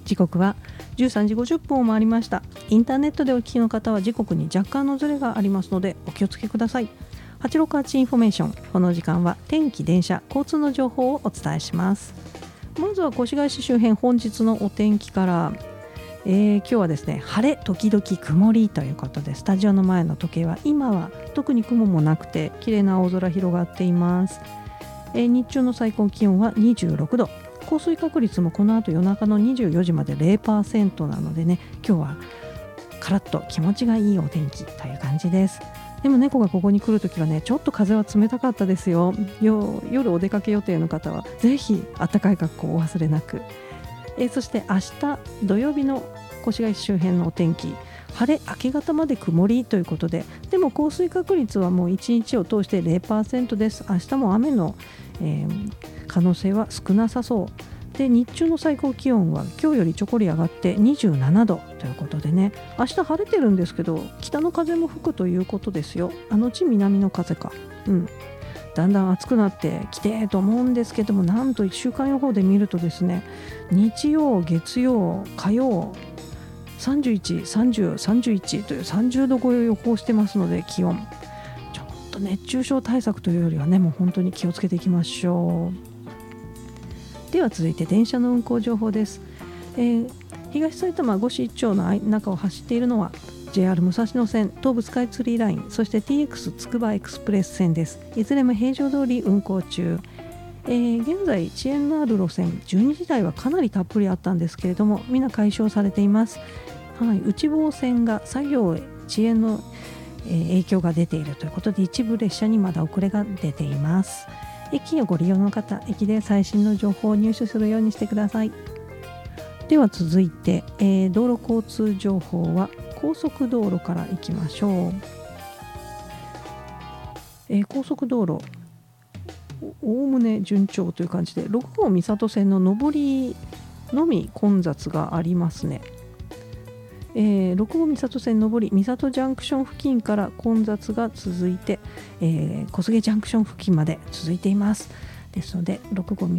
時刻は13時50分を回りました。インターネットでお聞きの方は時刻に若干のズレがありますのでお気をつけください。868インフォメーション、この時間は天気、電車、交通の情報をお伝えします。まずは越谷市周辺、本日のお天気から。今日はですね、晴れ時々曇りということで、スタジオの前の時計は今は特に雲もなくて綺麗な青空広がっています。日中の最高気温は26度、降水確率もこの後夜中の24時まで 0% なのでね、今日はカラッと気持ちがいいお天気という感じです。でも猫がここに来るときはね、ちょっと風は冷たかったですよ。夜お出かけ予定の方はぜひ暖かい格好をお忘れなく。そして明日土曜日の越谷市周辺のお天気、晴れ明け方まで曇りということで、でも降水確率はもう1日を通して 0% です。明日も雨の、可能性は少なさそうで、日中の最高気温は今日よりちょこり上がって27度ということでね、明日晴れてるんですけど北の風も吹くということですよ。ち南の風か。だんだん暑くなってきてと思うんですけども、なんと1週間予報で見るとですね、日曜、月曜、火曜31、30、31という30度超えを予報してますので、気温ちょっと熱中症対策というよりはね、もう本当に気をつけていきましょう。では続いて電車の運行情報です。東埼玉五市一町の中を走っているのはJR 武蔵野線、東武スカイツリーライン、そして TX つくばエクスプレス線です。いずれも平常通り運行中。現在遅延のある路線、12時台はかなりたっぷりあったんですけれども、みんな解消されています。内房線が作業遅延の、影響が出ているということで、一部列車にまだ遅れが出ています。駅をご利用の方、駅で最新の情報を入手するようにしてください。では続いて、道路交通情報は高速道路からいきましょう。高速道路おおむね順調という感じで、6号三郷線の上りのみ混雑がありますね。6号三郷線上り三郷ジャンクション付近から混雑が続いて、小菅ジャンクション付近まで続いています。ですので6号三